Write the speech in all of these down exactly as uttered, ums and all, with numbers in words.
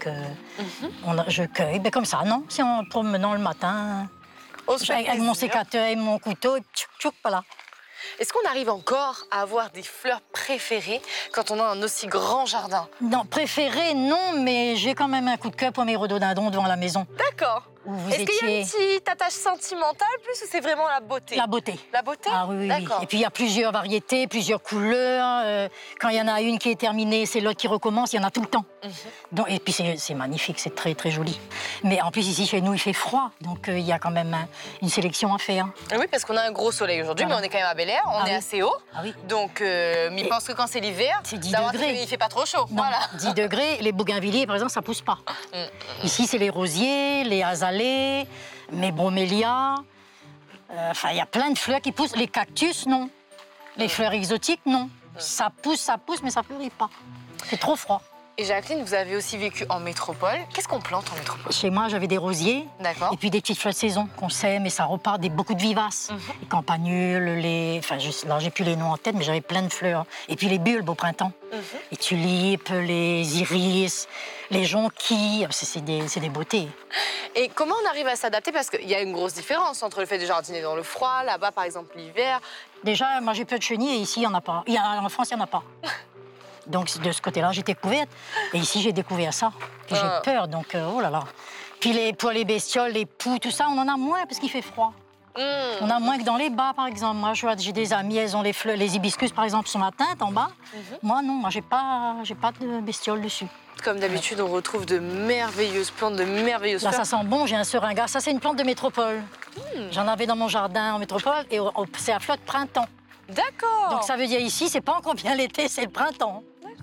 donc euh, mm-hmm. on a, je cueille. Ben, comme ça, non? C'est en promenant le matin, avec, avec mon sécateur et mon couteau, et tchouk, tchouk, voilà. Est-ce qu'on arrive encore à avoir des fleurs préférées quand on a un aussi grand jardin? Non, préférées, non, mais j'ai quand même un coup de cœur pour mes rhododendrons devant la maison. D'accord. Est-ce étiez... qu'il y a une petite attache sentimentale plus ou c'est vraiment la beauté? La beauté. La beauté? Ah oui, oui. D'accord. Et puis il y a plusieurs variétés, plusieurs couleurs. Euh, quand il y en a une qui est terminée, c'est l'autre qui recommence, il y en a tout le temps. Mm-hmm. Donc, et puis c'est magnifique, c'est très très joli. Mais en plus ici chez nous il fait froid, donc euh, il y a quand même un, une sélection à faire. Oui, parce qu'on a un gros soleil aujourd'hui, voilà. Mais on est quand même à Bel Air, on ah est oui. assez haut. Ah oui. Donc euh, mais je pense que quand c'est l'hiver, c'est dix degrés. Il fait pas trop chaud. Non, voilà. dix degrés, les bougainvilliers par exemple ça pousse pas. Mm-hmm. Ici c'est les rosiers, les azalées, mes bromélias, enfin euh, il y a plein de fleurs qui poussent. Les cactus, non. Les fleurs exotiques, non. Ça pousse, ça pousse, mais ça fleurit pas. C'est trop froid. Et Jacqueline, vous avez aussi vécu en métropole. Qu'est-ce qu'on plante en métropole? Chez moi, j'avais des rosiers. D'accord. Et puis des petites fleurs de saison qu'on sème et ça repart, des, beaucoup de vivaces. Mm-hmm. Les campagnules, les... Enfin, je... là, j'ai plus les noms en tête, mais j'avais plein de fleurs. Et puis les bulbes au printemps. Mm-hmm. Les tulipes, les iris, les jonquilles. C'est des... des beautés. Et comment on arrive à s'adapter? Parce qu'il y a une grosse différence entre le fait de jardiner dans le froid, là-bas, par exemple, l'hiver. Déjà, moi, j'ai peu de chenilles et ici, il n'y en a pas. Il y a... En France, il n'y en a pas. Donc, de ce côté-là, j'ai découvert. Et ici, j'ai découvert ça. Puis j'ai ah. peur, donc, euh, oh là là. Puis les, pour les bestioles, les poux, tout ça, on en a moins parce qu'il fait froid. Mm. On a moins que dans les bas, par exemple. Moi, j'ai des amis, elles ont les fleurs, les hibiscus, par exemple, sont atteintes en bas. Mm-hmm. Moi, non, moi, j'ai pas, j'ai pas de bestioles dessus. Comme d'habitude, on retrouve de merveilleuses plantes, de merveilleuses là, fleurs. Ça sent bon, j'ai un seringa. Ça, c'est une plante de métropole. Mm. J'en avais dans mon jardin en métropole et c'est à fleur de printemps. D'accord. Donc, ça veut dire ici, c'est pas encore bien l'été, c'est le printemps.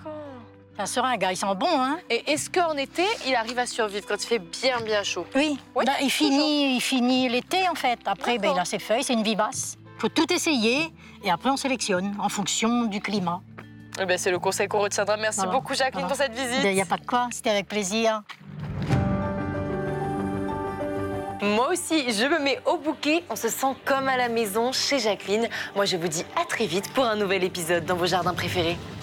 Un seringa, il sent bon, hein. Et est-ce qu'en été, il arrive à survivre quand il fait bien, bien chaud? Oui, oui ben, il, finit, il finit l'été, en fait. Après, ben, il a ses feuilles, c'est une vivace. Il faut tout essayer, et après, on sélectionne en fonction du climat. Eh ben, c'est le conseil qu'on retiendra. Merci voilà. beaucoup, Jacqueline, voilà. pour cette visite. Il n'y a pas de quoi, c'était avec plaisir. Moi aussi, je me mets au bouquet. On se sent comme à la maison chez Jacqueline. Moi, je vous dis à très vite pour un nouvel épisode dans vos jardins préférés.